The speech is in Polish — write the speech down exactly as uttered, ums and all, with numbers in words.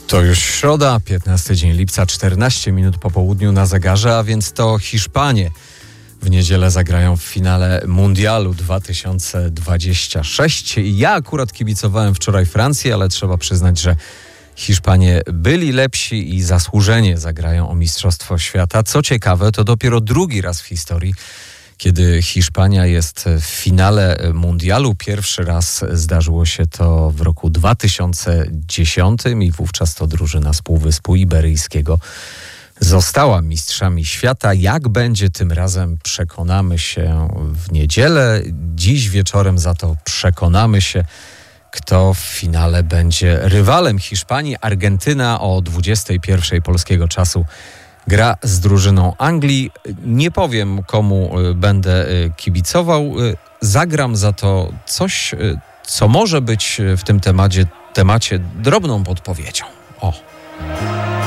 To już środa, piętnasty dzień lipca, czternaście minut po południu na zegarze, a więc to Hiszpanie w niedzielę zagrają w finale Mundialu dwa tysiące dwudziestego szóstego. Ja akurat kibicowałem wczoraj Francji, ale trzeba przyznać, że Hiszpanie byli lepsi i zasłużenie zagrają o Mistrzostwo Świata. Co ciekawe, to dopiero drugi raz w historii, kiedy Hiszpania jest w finale mundialu. Pierwszy raz zdarzyło się to w roku dwa tysiące dziesiątym i wówczas to drużyna z Półwyspu Iberyjskiego została mistrzami świata. Jak będzie tym razem, przekonamy się w niedzielę. Dziś wieczorem za to przekonamy się, kto w finale będzie rywalem Hiszpanii. Argentyna o dwudziestej pierwszej polskiego czasu gra z drużyną Anglii. Nie powiem, komu będę kibicował. Zagram za to coś, co może być w tym temacie, temacie drobną podpowiedzią. O.